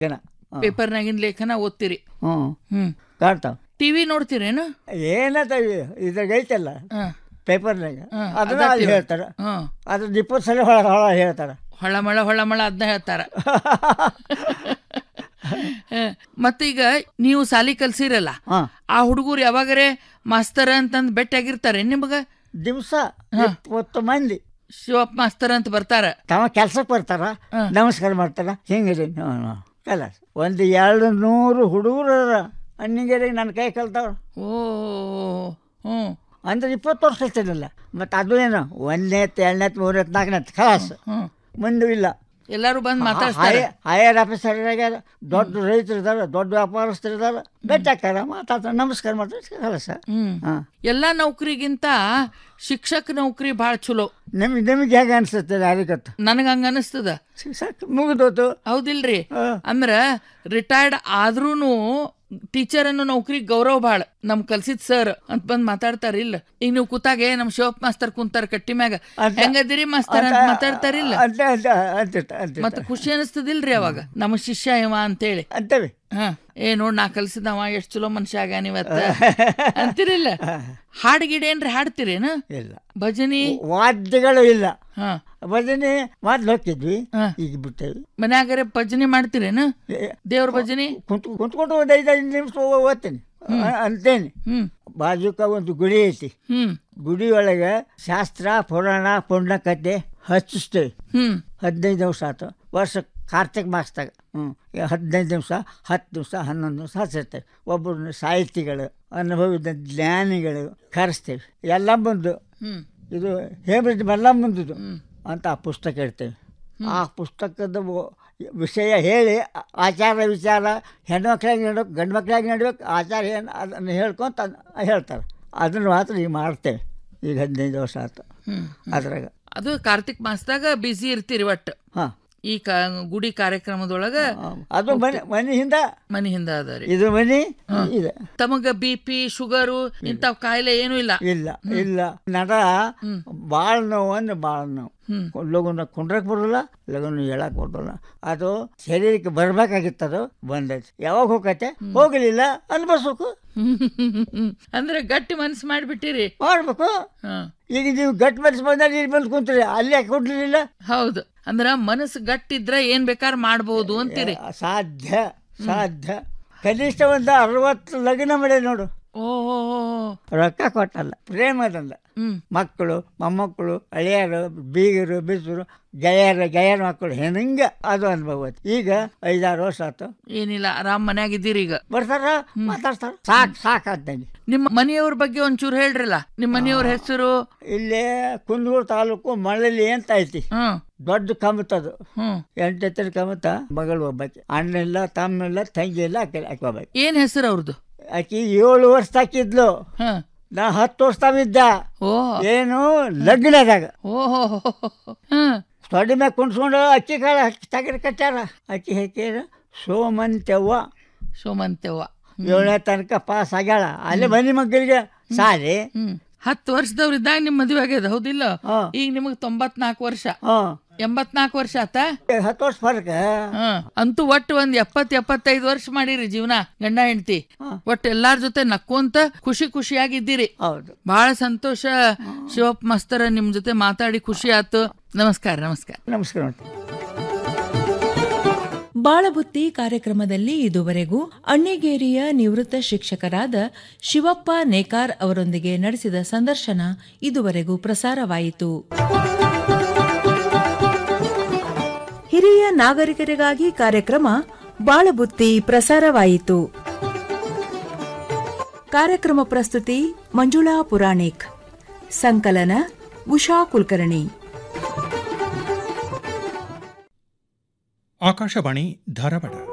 ಪೇಪರ್ನಾಗಿನ ಲೇಖನ ಓದ್ತೀರಿ. ಕಾಣ್ತಾವ. ಟಿವಿ ನೋಡ್ತೀರೇನು? ಏನದ ಇದ್ರಾಗ ಐತಲ್ಲ ಪೇಪರ್ನಾಗ, ಅದನ್ನ ಅಲ್ಲಿ ಹೇಳ್ತಾರ. ಅದ್ರ 20 ಸಲ ಹೊಳ ಹೇಳ್ತಾರ. ಹೊಳಮಳ ಅದನ್ನ ಹೇಳ್ತಾರ. ಮತ್ತೀಗ ನೀವು ಸಾಲಿ ಕಲ್ಸಿರಲ್ಲ, ಆ ಹುಡುಗರು ಯಾವಾಗರೇ ಮಾಸ್ತರ್ ಅಂತಂದ್ ಭೇಟಿಯಾಗಿರ್ತಾರೆ ನಿಮಗ? ದಿವಸ 20 ಮಂದಿ ಶಿವಪ್ಪ ಮಾಸ್ತರ್ ಅಂತ ಬರ್ತಾರ. ತಮ್ಮ ಕೆಲ್ಸಕ್ಕೆ ಬರ್ತಾರ, ನಮಸ್ಕಾರ ಮಾಡ್ತಾರ. ಹಿಂಗಿದೆ ಕಲ 100-200 ಹುಡುಗರು ಅನ್ನಿಗೆರೆ ನನ್ನ ಕೈ ಕಲ್ತಾವ. ಅಂದ್ರೆ 20 ವರ್ಷ ಕಲ್ತಿರಲಿಲ್ಲ. ಮತ್ತು ಅದು ಏನು 1ನೇ 2ನೇ 3ನೇ 4ನೇ ಕ್ಲಾಸ್ ಮುಂದೆ ಇಲ್ಲ. ಎಲ್ಲರೂ ಬಂದು ಮಾತಾಡ್ತಾರೆ. ಹೈಯರ್ ಆಫೀಸರ್ ಆಗ್ಯಾರ, ದೊಡ್ಡ ರೈತರು ಇದಾರೆ, ದೊಡ್ಡ ವ್ಯಾಪಾರಸ್ಥರು ಇದಾರೆ, ಭೇಟಿ ಹಾಕಾರ, ಮಾತಾಡ್ತಾರೆ, ನಮಸ್ಕಾರ ಮಾಡ್ತಾರೆ, ಕೆಲಸ. ಎಲ್ಲ ನೌಕರಿಗಿಂತ ಶಿಕ್ಷಕ ನೌಕರಿ ಭಾಳ ಚಲೋ. ನಿಮ್ಗೆ ಹೇಗೆ ಅನ್ಸುತ್ತೆ? ಯಾರಿಗತ್ತು ನನಗೆ ಹಂಗ ಅನಿಸ್ತದ. ಮುಗಿದೋತು. ಹೌದಿಲ್ರಿ? ಅಂದ್ರ ರಿಟೈರ್ಡ್ ಆದ್ರೂನು ಟೀಚರ್ ಅನ್ನೋ ನೌಕರಿ ಗೌರವ ಭಾಳ. ನಮ್ ಕಲ್ಸಿದ್ ಸರ್ ಅಂತ ಬಂದ್ ಮಾತಾಡ್ತಾರಿಲ್ಲ. ಈಗ ನೀವು ಕೂತಾಗೆ ನಮ್ ಶಿವಪ್ಪ ಮಾಸ್ತರ್ ಕುಂತಾರ ಕಟ್ಟಿ ಮ್ಯಾಗ, ಹೆಂಗದಿರಿ ಮಾಸ್ತರ್ ಅಂತ ಮಾತಾಡ್ತಾರಿಲ್ಲ. ಮತ್ತ ಖುಷಿ ಅನಿಸ್ತದಿಲ್ರಿ ಅವಾಗ, ನಮ್ಮ ಶಿಷ್ಯ ಇವ ಅಂತೇಳಿ ಅಂತೇವಿ. ನೋಡ್ ನಾ ಕಲ್ಸಿದವ ಎಷ್ಟ್ ಚಲೋ ಮನುಷ್ಯ ಆಗ್ಯಾನ ಇವತ್ತ ಅಂತಿರಿಲ್ಲ. ಹಾಡ್ ಗಿಡ ಏನ್ರಿ ಹಾಡ್ತಿರೇನ? ಇಲ್ಲ. ಭಜನಿ ವಾದ್ಯಗಳು ಇಲ್ಲ. ಭಜನೆ ಮೊದ್ಲು ಹೋಗ್ತಿದ್ವಿ, ಈಗ ಬಿಟ್ಟೇವಿ. ಮನ್ಯಾಗರೆ ಭಜನೆ ಮಾಡ್ತಿರೇನ? ದೇವ್ರ ಭಜನೆ ಕುಂತ್ಕೊಂಡು 5 ನಿಮಿಷ ಓದ್ತೇನೆ ಅಂತೇನೆ. ಬಾಜುಕ ಒಂದು ಗುಡಿ ಐತಿ, ಗುಡಿ ಒಳಗೆ ಶಾಸ್ತ್ರ ಪುರಾಣ ಪುಣ್ಯಕಥೆ ಹಚ್ಚಿಸ್ತೇವೆ. 15 ದಿವಸ ಆಯ್ತು. ವರ್ಷ ಕಾರ್ತಿಕ ಮಾಸದಾಗ 15 ದಿವಸ 10 ದಿವಸ 11 ದಿವಸ ಹಚ್ಚಿರ್ತೇವೆ. ಒಬ್ಬರು ಸಾಹಿತಿಗಳು, ಅನುಭವಿದ ಜ್ಞಾನಿಗಳು ಕರೆಸ್ತೇವೆ. ಎಲ್ಲ ಬಂದು ಇದು ಹೇಮರೆಡ್ಡಿ ಮಲ್ಲಮ್ಮಂದು ಅಂತ ಆ ಪುಸ್ತಕ ಇಡ್ತೇವೆ. ಆ ಪುಸ್ತಕದ ವಿಷಯ ಹೇಳಿ ಆಚಾರ ವಿಚಾರ, ಹೆಣ್ಮಕ್ಳಾಗಿ ನಡ್ಬೇಕು ಗಂಡು ಮಕ್ಳಾಗಿ ನಡ್ಬೇಕು, ಆಚಾರ ಏನು ಅದನ್ನು ಹೇಳ್ಕೊಂತ ಹೇಳ್ತಾರೆ. ಅದನ್ನು ಮಾತ್ರ ಈಗ ಮಾಡ್ತೇವೆ. ಈಗ 15 ದಿವಸ ಆಯ್ತು. ಅದ್ರಾಗ ಅದು ಕಾರ್ತಿಕ್ ಮಾಸದಾಗ ಬಿಸಿ ಇರ್ತೀರಿ ಒಟ್ಟು. ಈ ಗುಡಿ ಕಾರ್ಯಕ್ರಮದೊಳಗ ಅದು ಮನಿ ಹಿಂದ ಅದ ರೀ. ಇದು ಮನಿ ಇದೆ. ತಮಗ BP ಶುಗರು ಇಂಥವ್ ಕಾಯಿಲೆ ಏನು ಇಲ್ಲ? ಇಲ್ಲ. ನಡ ಬಾಳ ನೋವು ಅಂದ್ರೆ ಬಾಳ ನೋವು. ಲಗುನ ಕುಂಡ್ರಕ್ ಬರೋಲ್ಲ, ಲಗುನ ಹೇಳಕ್ ಬರೋಲ್ಲ. ಅದು ಶರೀರಕ್ಕೆ ಬರ್ಬೇಕಾಗಿತ್ತು, ಅದು ಬಂದೈತಿ. ಯಾವಾಗ ಹೋಗತ್ತೆ? ಹೋಗಲಿಲ್ಲ ಅನ್ಬಸ್ಬೇಕು. ಅಂದ್ರೆ ಗಟ್ಟಿ ಮನ್ಸು ಮಾಡ್ಬಿಟ್ಟಿರಿ. ಮಾಡ್ಬೇಕು. ಈಗ ನೀವು ಗಟ್ಟಿ ಮನಸ್ಸು ಬಂದಾಗ ಇಲ್ಲಿ ಬಂದು ಕುಂತ್ರಿ, ಅಲ್ಲಿ ಯಾಕೆ ಕೊಡ್ಲಿಲ್ಲ? ಹೌದು. ಅಂದ್ರ ಮನಸ್ಸು ಗಟ್ಟಿದ್ರ ಏನ್ ಬೇಕಾದ್ರೆ ಮಾಡ್ಬೋದು ಅಂತೀರಿ. ಸಾಧ್ಯ. ಕನಿಷ್ಠ ಒಂದು 60 ಲಗ್ನ ಮಾಡಿ ನೋಡು. ರೊಕ್ಕ ಕೊಟ್ಟಲ್ಲ, ಪ್ರೇಮದಂದ. ಮಕ್ಕಳು ಮೊಮ್ಮಕ್ಕಳು ಅಳಿಯರು ಬೀಗರು ಬಿಸರು ಗೆಳೆಯರ ಮಕ್ಕಳು ಹೆಂಗ ಅದು ಅನುಭವ. ಈಗ 5-6 ವರ್ಷ ಆಯ್ತು. ಏನಿಲ್ಲ, ಆರಾಮ್ ಮನ್ಯಾಗಿದ್ದೀರಿ. ಈಗ ಬರ್ತಾರ, ಮಾತಾಡ್ತಾರ, ಸಾಕಾಗ್ತೇನೆ. ನಿಮ್ಮ ಮನೆಯವ್ರ ಬಗ್ಗೆ ಒಂಚೂರು ಹೇಳ್ರಲ್ಲ. ನಿಮ್ಮ ಮನೆಯವ್ರ ಹೆಸರು? ಇಲ್ಲೇ ಕುಂದಗೋಳ ತಾಲೂಕು ಮಳಲಿ ಅಂತ ಐತಿ. ದೊಡ್ಡ ಕಮತದು, 8 ಎತ್ತರ ಕಮತ. ಮಗಳು ಒಬ್ಬಾಕಿ, ಅಣ್ಣ ಇಲ್ಲ, ತಮ್ಮ ಇಲ್ಲ, ತಂಗಿ ಇಲ್ಲ, ಆಕೆ ಒಬ್ಬಾಕಿ. ಏನ್ ಹೆಸರು ಅವ್ರದ್ದು? ಆಕಿ 7 ವರ್ಷ ತಾಕಿದ್ಲು, ನಾ 10 ವರ್ಷ ತಾವಿದ್ದ. ಏನು ಲಗ್ನದಾಗ ತೊಡೆ ಮ್ಯಾಗ ಕುಣ್ಸ್ಕೊಂಡು ಅಕ್ಕಿ ಕಾಳ ತಗರಿ ಕಟ್ಟಾರ. ಅಕ್ಕಿ ಹಾಕ್ಯಾರ ಸೋಮಂತವ್ವ 7ನೇ ತನಕ ಪಾಸ್ ಆಗ್ಯಾಳ. ಅಲ್ಲೇ ಮನಿ ಮಕ್ಕಳಿಗೆ ಸಾಲಿ. 10 ವರ್ಷದವ್ರಿದ್ದಾಗ ನಿಮ್ ಮದುವೆ ಆಗ್ಯದ, ಹೌದಿಲ್ಲ? ಈಗ ನಿಮಗ್ 94 ವರ್ಷ, 84 ವರ್ಷ ಆತ. 10 ವರ್ಷ ಫರ್ಕ. ಅಂತೂ ಒಟ್ಟು ಒಂದ್ 70-75 ವರ್ಷ ಮಾಡಿರಿ ಜೀವನ, ಗಂಡ ಹೆಂಡತಿ. ಒಟ್ಟು ಎಲ್ಲಾರ ಜೊತೆ ನಕ್ಕೊಂತ ಖುಷಿಯಾಗಿದ್ದೀರಿ. ಹೌದು, ಬಹಳ ಸಂತೋಷ ಶಿವಪ್ಪ ಮಾಸ್ತರ. ನಿಮ್ ಜೊತೆ ಮಾತಾಡಿ ಖುಷಿ ಆಯ್ತು. ನಮಸ್ಕಾರ. ಬಾಳಬುತ್ತಿ ಕಾರ್ಯಕ್ರಮದಲ್ಲಿ ಇದುವರೆಗೂ ಅಣ್ಣಿಗೇರಿಯ ನಿವೃತ್ತ ಶಿಕ್ಷಕರಾದ ಶಿವಪ್ಪ ನೇಕಾರ್ ಅವರೊಂದಿಗೆ ನಡೆಸಿದ ಸಂದರ್ಶನ ಇದುವರೆಗೂ ಪ್ರಸಾರವಾಯಿತು. ಹಿರಿಯ ನಾಗರಿಕರಿಗಾಗಿ ಕಾರ್ಯಕ್ರಮ ಬಾಳಬುತ್ತಿ ಪ್ರಸಾರವಾಯಿತು. ಕಾರ್ಯಕ್ರಮ ಪ್ರಸ್ತುತಿ ಮಂಜುಳಾ ಪುರಾಣಿಕ್, ಸಂಕಲನ ಉಷಾ ಕುಲಕರ್ಣಿ. ಆಕಾಶವಾಣಿ ಧಾರವಾಡ.